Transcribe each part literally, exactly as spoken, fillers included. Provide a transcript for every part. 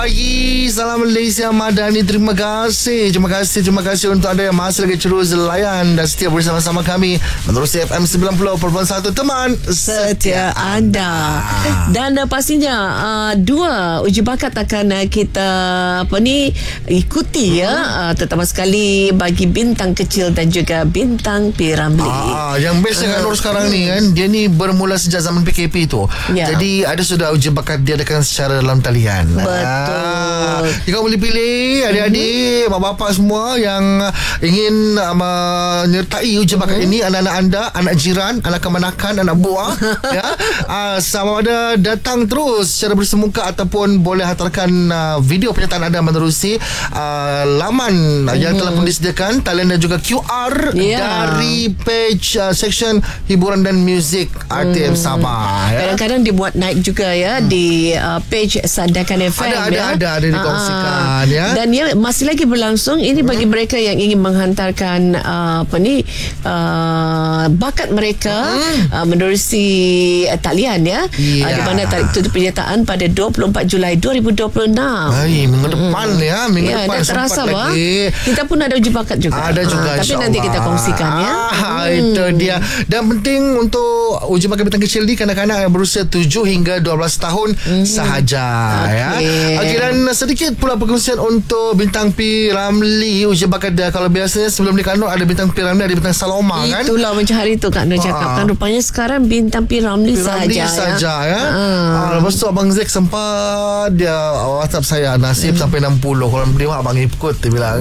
Pagi, salam Malaysia Madani. Terima kasih, terima kasih, terima kasih untuk anda yang masih lagi terus layan dan setia bersama-sama kami menerusi F M sembilan puluh perpuluhan satu, teman setia anda. Dan uh, pastinya uh, dua uji bakat akan uh, kita apa ni ikuti hmm. ya, uh, terutama sekali bagi bintang kecil dan juga bintang P. Ramlee. Ah, yang best dengan uh, Nur sekarang ni kan, dia ni bermula sejak zaman P K P tu. Ya. Jadi ada sudah uji bakat diadakan secara dalam talian. Betul. Ah, kita boleh pilih adik-adik, mm-hmm. bapa-bapa semua yang ingin uh, menyertai uji bakat mm-hmm. ini, anak-anak anda, anak jiran, anak kemanakan, anak buah ya. Uh, sama ada datang terus secara bersemuka ataupun boleh hantarkan uh, video pernyataan anda menerusi uh, laman mm-hmm. yang telah pun disediakan, talian dan juga Q R yeah. dari page uh, section hiburan dan muzik R T M mm. Sabah ya. Kadang-kadang dibuat naik juga ya mm. di uh, page Sandakan F M. Ada, ada, ya. ada, ada dikongsikan uh, ya. Dan ya masih lagi berlangsung. Ini bagi hmm. mereka yang ingin menghantarkan uh, apa ni uh, bakat mereka hmm. uh, menerusi uh, talian ya. Yeah. Uh, di mana tarikh tutup penyertaan pada dua puluh empat Julai dua ribu dua puluh enam. Hai, minggu depan hmm. ya, minggu ya, depan terasa sempat lagi. Kita pun ada uji bakat juga. Ada juga, uh, tapi nanti kita kongsikan ya. Ah, hmm. Itu dia. Dan penting untuk uji bakat bintang kecil ni kanak-kanak yang berusia tujuh hingga dua belas tahun hmm. sahaja okay. ya. Okey, dan sedikit pula perkongsian untuk bintang P. Ramlee uji bakat dia. Kalau biasanya sebelum ni Kak Nur ada bintang P. Ramlee, ada bintang Saloma kan. Itulah macam hari tu Kak Nur cakap kan, rupanya sekarang bintang P. Ramlee saja saja ya. ya. Ah. Ah, lepas tu Abang Zek sempat dia WhatsApp saya, nasib hmm. sampai enam puluh. Kalau beliau abang ikut dia bilang.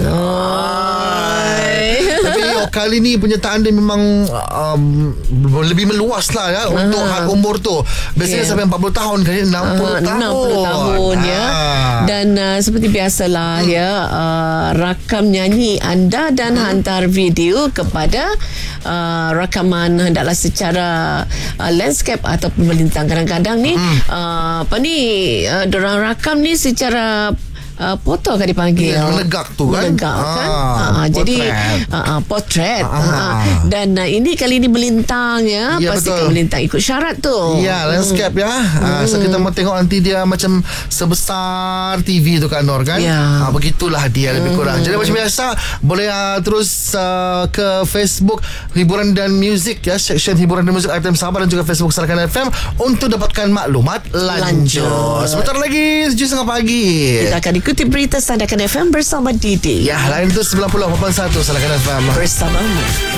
Tapi yo, kali ni penyertaan dia memang um, lebih meluas lah ya, uh-huh. untuk had umur tu. Biasanya okay. sampai empat puluh tahun, kali enam puluh uh, tahun. enam puluh tahun ah. ya. Dan uh, seperti biasalah hmm. ya, uh, rakam nyanyi anda dan hmm. hantar video kepada uh, rakaman hendaklah secara uh, landscape ataupun melintang. Kadang-kadang ni hmm. uh, apa ni uh, dorang rakam ni secara Uh, foto kan dipanggil ya, menegak tu kan, menegak kan ah, uh, jadi uh, uh, potret ah, uh, dan uh, ini kali ini melintang ya, ya pastikan melintang ikut syarat tu ya, landscape hmm. ya uh, so kita mau tengok nanti dia macam sebesar T V tu Kak Nur kan ya. uh, begitulah dia lebih kurang. hmm. Jadi macam biasa boleh uh, terus uh, ke Facebook hiburan dan muzik ya, section hiburan dan muzik R T M Sabah dan juga Facebook Sandakan F M untuk dapatkan maklumat lanjut. lanjut Sebentar lagi tujuh tiga puluh pagi kita akan ikuti berita Sandakan F M bersama Didi. Ya, lain tu sembilan puluh perpuluhan satu Sandakan F M bersamamu.